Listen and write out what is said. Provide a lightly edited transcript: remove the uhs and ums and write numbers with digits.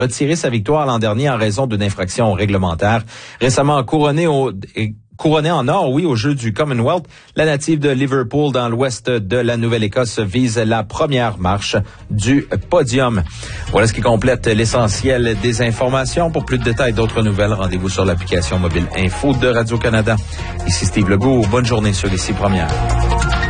retiré sa victoire l'an dernier en raison d'une infraction réglementaire. Récemment couronnée en or, oui, au jeu du Commonwealth, la native de Liverpool dans l'ouest de la Nouvelle-Écosse vise la première marche du podium. Voilà ce qui complète l'essentiel des informations. Pour plus de détails et d'autres nouvelles, rendez-vous sur l'application mobile Info de Radio-Canada. Ici Steve Legault. Bonne journée sur Ici Première.